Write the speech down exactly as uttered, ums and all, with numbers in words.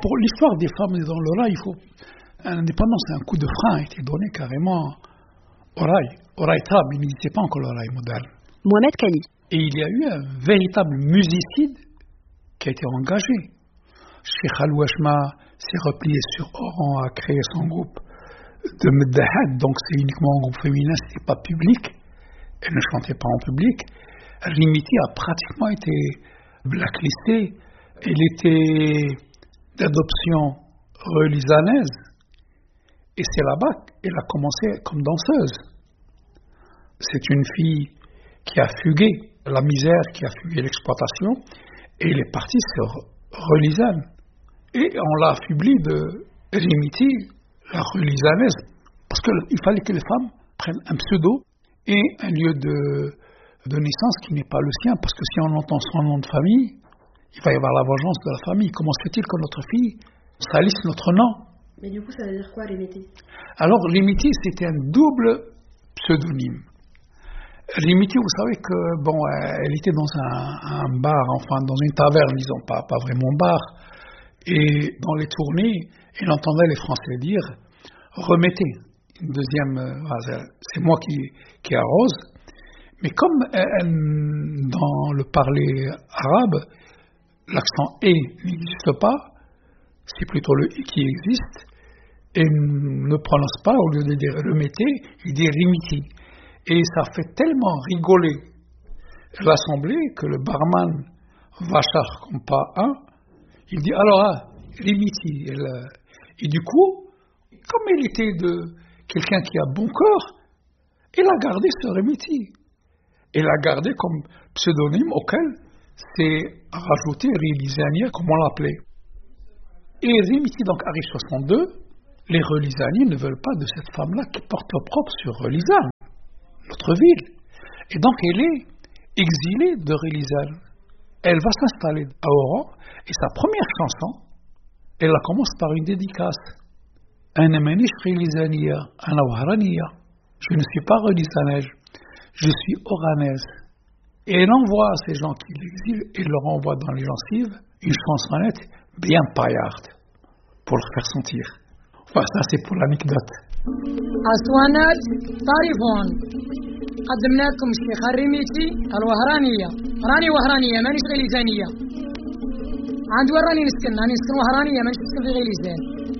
pour l'histoire des femmes dans le rail, il faut l'indépendance, un coup de frein a été donné carrément au rail, au rail tram, il n'existait pas encore le rail moderne. Mohamed Kali. Et il y a eu un véritable musicide qui a été engagé. Cheikh Al-Washma s'est replié sur Oran, a créé son groupe de Meddahat, donc c'est uniquement un groupe féminin, ce n'était pas public, elle ne chantait pas en public. Rimiti a pratiquement été blacklisté, elle était d'adoption relisanaise, et c'est là-bas qu'elle a commencé comme danseuse. C'est une fille qui a fugué la misère, qui a fugué l'exploitation, et elle est partie sur relisane. Et on l'a affublée de Rimiti, la relisanaise, parce qu'il fallait que les femmes prennent un pseudo et un lieu de, de naissance qui n'est pas le sien, parce que si on entend son nom de famille, il va y avoir la vengeance de la famille. Comment se fait-il que notre fille salisse notre nom? Mais du coup, ça veut dire quoi, Rimiti? Alors, Rimiti, c'était un double pseudonyme. Rimiti, vous savez que, bon, elle était dans un, un bar, enfin, dans une taverne, disons, pas, pas vraiment bar, et dans les tournées, elle entendait les Français dire « remettez ». Une deuxième, euh, c'est moi qui, qui arrose, mais comme elle, dans le parler arabe, l'accent « et » n'existe pas, c'est plutôt le « i » qui existe, et ne prononce pas, au lieu de dire « remettez », il dit « rimiti ». Et ça fait tellement rigoler l'assemblée que le barman, Vachar comme pas un, il dit « alors, ah, rimiti ». Et du coup, comme elle était de quelqu'un qui a bon cœur, elle a gardé ce rimiti. Elle l'a gardé comme pseudonyme auquel c'est rajouté Relisania, comme on l'appelait. Et Rimiti donc arrive soixante-deux, les Relisaniens ne veulent pas de cette femme-là qui porte le propre sur Relisane, notre ville. Et donc elle est exilée de Relisane. Elle va s'installer à Oran, et sa première chanson, elle la commence par une dédicace. Ana manish Relisania, ana wahrania. Je ne suis pas relisanaise, je suis oranaise. Et elle envoie à ces gens qui l'exilent, et leur envoie dans les gencives une chansonnette bien paillarde pour leur faire sentir. Enfin, ça c'est pour l'anecdote. أسوانات طارفون قدمنا لكم الشيخ الرميتي الوهرانية راني وهرانية مانيش غيليزانية عند وين راني نسكن راني نسكن وهرانية مانيش نسكن في غيليزان